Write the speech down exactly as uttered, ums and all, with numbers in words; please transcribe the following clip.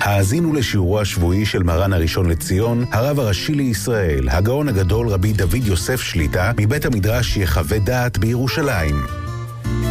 האזינו לשיעורו השבועי של מרן הראשון לציון, הרב הראשי לישראל, הגאון הגדול רבי דוד יוסף שליטה, מבית המדרש יחווה דעת בירושלים.